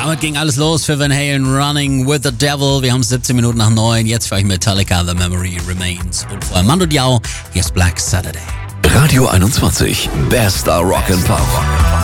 Damit ging alles los für Van Halen, Running with the Devil. Wir haben 17 Minuten nach 9. Jetzt für euch Metallica, The Memory Remains. Und vorher Mando Diao, hier ist Black Saturday. Radio 21, bester Rock'n'Pop.